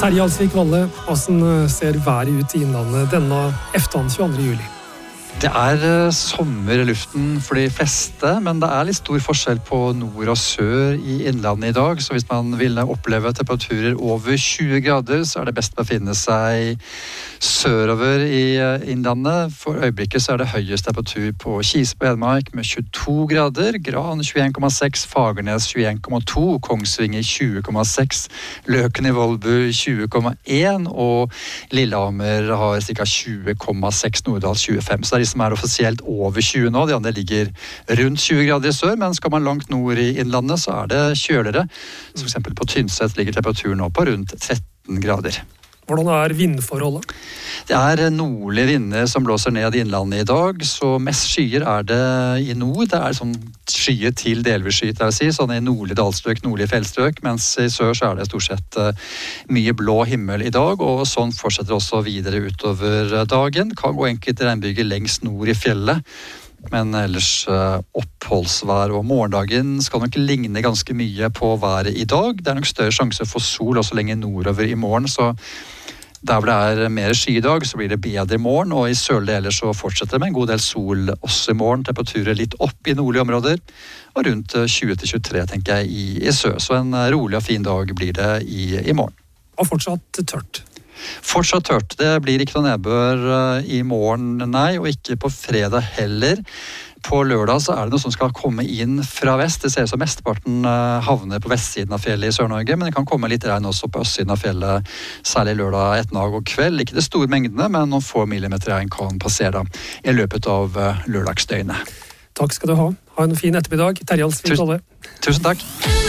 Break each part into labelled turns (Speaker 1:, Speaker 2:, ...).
Speaker 1: Terje Alsvik Valle, hvordan ser været ut I Innlandet denne eftan 22. juli?
Speaker 2: Det sommer I luften for de fleste, men det litt stor forskjell på nord og sør I Innlandet I dag, så hvis man vil oppleve temperaturer over 20 grader, så det best å befinne seg sørover I Innlandet. For øyeblikket så det høyest temperatur på Kise på Hedmark med 22 grader, Gran 21,6, Fagernes 21,2, Kongsvinger 20,6, Løken I Vollbu 20,1, og Lillehammer har ca. 20,6, Norddal 25, så det som offisielt over 20 nå, de andre ligger rundt 20 grader I sør, men skal man langt nord I Innlandet, så det kjølere. Så for eksempel på Tynset ligger temperaturen nå på rundt 13 grader.
Speaker 1: Hvordan vindforholdet?
Speaker 2: Det nordlige vinder som blåser ned I Innlandet I dag, så mest skyer det I nord. Det sånn skyer til delvis skyet, jeg vil si, sånn I nordlige dalstrøk, nordlige fjellstrøk, mens I sør så det stort sett mye blå himmel I dag, og sånn fortsetter også videre utover dagen. Kan gå enkelte regnbyger lengst nord I fjellet, men ellers oppholdsvær og morgendagen skal nok ligne ganske mye på været I dag. Det nok større sjanse for sol også lenger nordover I morgen, så der hvor det mer sky I dag, så blir det bedre I morgen, og I sørlige deler så fortsetter det med en god del sol også I morgen. Temperaturer litt opp I nordlige områder, og rundt 20-23 tenker jeg I sør. Så en rolig og fin dag blir det I morgen.
Speaker 1: Og fortsatt tørt?
Speaker 2: Fortsatt tørt. Det blir ikke noe nedbør I morgen, nei, og ikke på fredag heller. På lørdag så det noe som skal komme inn fra vest. Det ser ut som mesteparten havner på vestsiden av fjellet I Sør-Norge, men det kan komme litt regn også på østsiden av fjellet, særlig lørdag ettermiddag og kveld. Ikke det store mengdene, men noen få millimeter regn kan passere I løpet av lørdagsdøgnet.
Speaker 1: Takk skal du ha. Ha en fin ettermiddag. Terje Alsvik Valle.
Speaker 2: Tusen takk.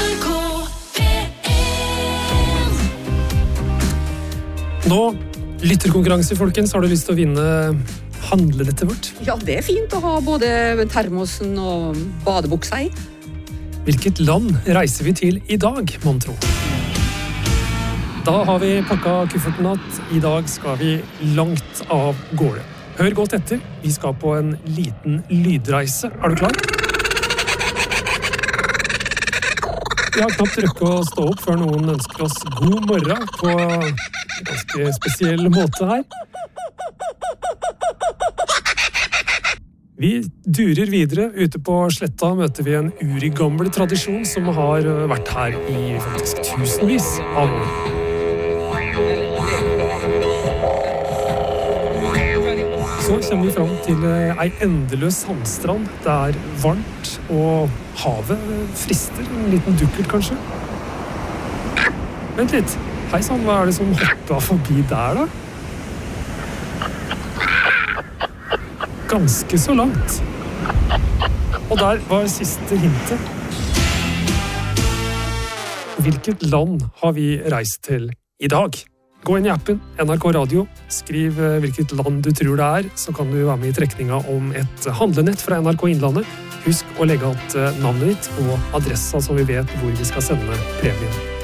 Speaker 1: Nå, lytterkonkurranse, folkens. Har du lyst til å vinne handlenettet vårt?
Speaker 3: Ja, det fint å ha både termosen og badebuksa I.
Speaker 1: Hvilket land reiser vi til I dag, mon tro? Da har vi pakket kufferten at I dag skal vi langt av gårde. Hør godt etter, vi skal på en liten lydreise. Du klar? Vi har knapt røkket å stå opp før noen ønsker oss god morgen på en ganske spesiell måte her. Vi durer videre. Ute på sletta møter vi en urigammel tradisjon som har vært her I faktisk tusenvis av år. Så kommer vi fram til ei endeløs sandstrand. Det varmt, og havet frister. En liten dukkert, kanskje. Vent litt. Hei sann, hva det som hoppet forbi der, da? Ganske så langt. Og der var siste hintet. Hvilket land har vi reist til I dag? Gå inn I appen NRK Radio, skriv hvilket land du tror det så kan du være med I trekninga om et handlenett fra NRK Innlandet. Husk å legge alt navnet ditt og adressa så vi vet hvor vi skal sende premien.